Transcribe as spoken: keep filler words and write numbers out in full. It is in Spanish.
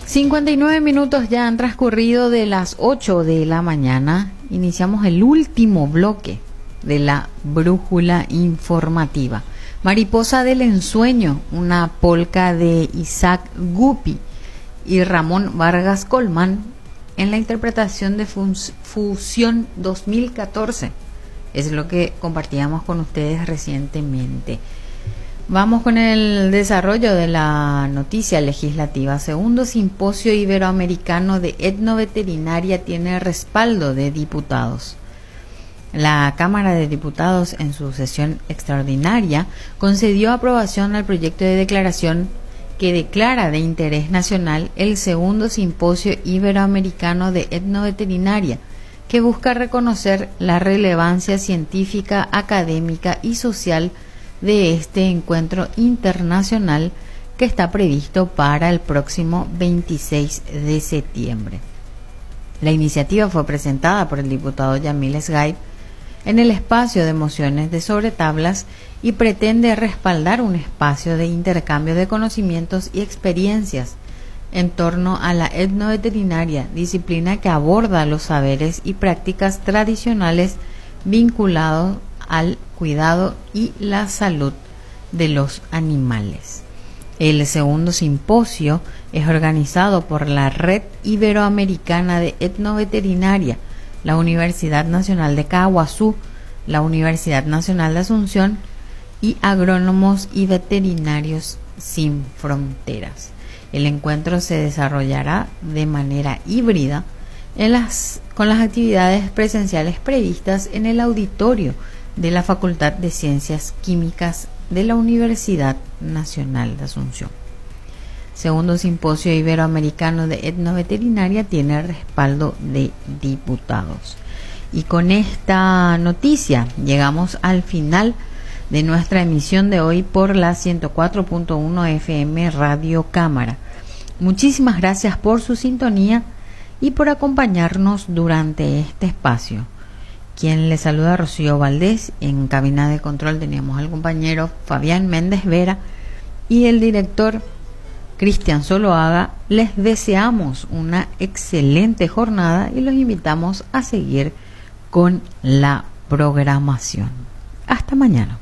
cincuenta y nueve minutos ya han transcurrido de las ocho de la mañana. Iniciamos el último bloque de la brújula informativa. Mariposa del ensueño, una polca de Isaac Gupi y Ramón Vargas Colmán en la interpretación de Fusión dos mil catorce. Es lo que compartíamos con ustedes recientemente. Vamos con el desarrollo de la noticia legislativa. Segundo Simposio Iberoamericano de Etnoveterinaria tiene respaldo de diputados. La Cámara de Diputados, en su sesión extraordinaria, concedió aprobación al proyecto de declaración que declara de interés nacional el Segundo Simposio Iberoamericano de Etnoveterinaria, que busca reconocer la relevancia científica, académica y social de este encuentro internacional que está previsto para el próximo veintiséis de septiembre. La iniciativa fue presentada por el diputado Yamil Sgaib en el espacio de mociones de sobretablas y pretende respaldar un espacio de intercambio de conocimientos y experiencias en torno a la etnoveterinaria, disciplina que aborda los saberes y prácticas tradicionales vinculados al cuidado y la salud de los animales. El segundo simposio es organizado por la Red Iberoamericana de Etnoveterinaria, la Universidad Nacional de Caguazú, la Universidad Nacional de Asunción y Agrónomos y Veterinarios Sin Fronteras. El encuentro se desarrollará de manera híbrida en las, con las actividades presenciales previstas en el auditorio de la Facultad de Ciencias Químicas de la Universidad Nacional de Asunción. Segundo Simposio Iberoamericano de Etnoveterinaria tiene respaldo de diputados. Y con esta noticia llegamos al final de nuestra emisión de hoy por la ciento cuatro punto uno F M Radio Cámara. Muchísimas gracias por su sintonía y por acompañarnos durante este espacio. Quien le saluda, Rocío Valdés. En cabina de control teníamos al compañero Fabián Méndez Vera y el director Cristian Soloaga. Les deseamos una excelente jornada y los invitamos a seguir con la programación. Hasta mañana.